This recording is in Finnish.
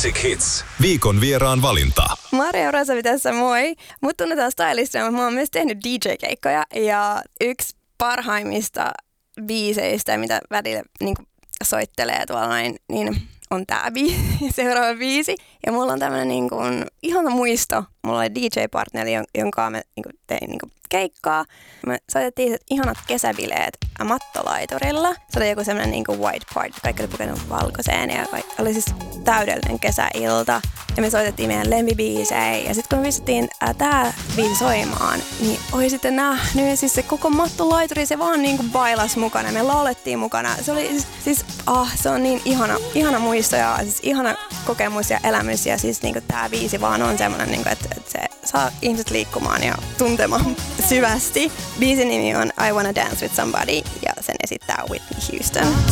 Classic Hits. Viikon vieraan valinta. Maria Rosavi tässä, moi. Mut tunnetaan stylistina, mutta mä oon myös tehnyt DJ-keikkoja. Ja yksi parhaimmista biiseistä, mitä välillä niin soittelee tuolla näin, niin on tää seuraava biisi. Ja mulla on tämmönen niin kuin ihana muisto. Mulla oli DJ-partneri, jonka mä niin tein niin keikkaa. Me soitettiin ihanat kesäbileet mattolaiturilla. Se oli joku semmoinen niin white party. Kaikki oli pukenut valkoiseen ja oli siis täydellinen kesäilta. Ja me soitettiin meidän lempibiisejä. Ja sitten kun me pistettiin tää biisi soimaan, niin oli sitten nähnyt siis se koko mattolaituri, se vaan niin kuin bailas mukana. Me laulettiin mukana. Se oli se on niin ihana muisto ja siis ihana kokemus ja elämys. Ja siis niin kuin tää biisi vaan on semmoinen, niin kuin, että se saa ihmiset liikkumaan ja tuntemaan syvästi. Biisin nimi on I Wanna Dance With Somebody ja sen esittää Whitney Houston.